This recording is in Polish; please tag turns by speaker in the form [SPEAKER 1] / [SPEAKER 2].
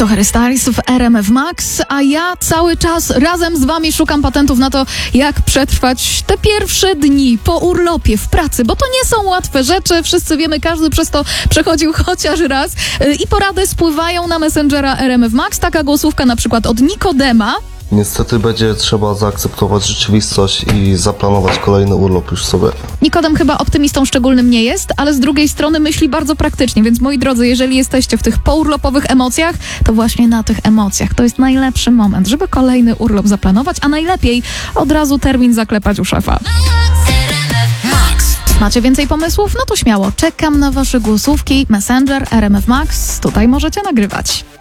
[SPEAKER 1] To Harry Styles w RMF Max, a ja cały czas razem z wami szukam patentów na to, jak przetrwać te pierwsze dni po urlopie w pracy, bo to nie są łatwe rzeczy, wszyscy wiemy, każdy przez to przechodził chociaż raz i porady spływają na Messengera RMF Max, taka głosówka na przykład od Nikodema.
[SPEAKER 2] Niestety będzie trzeba zaakceptować rzeczywistość i zaplanować kolejny urlop już sobie.
[SPEAKER 1] Nikodem chyba optymistą szczególnym nie jest, ale z drugiej strony myśli bardzo praktycznie, więc moi drodzy, jeżeli jesteście w tych pourlopowych emocjach, to właśnie na tych emocjach to jest najlepszy moment, żeby kolejny urlop zaplanować, a najlepiej od razu termin zaklepać u szefa. Macie więcej pomysłów? No to śmiało, czekam na wasze głosówki. Messenger RMF Max, tutaj możecie nagrywać.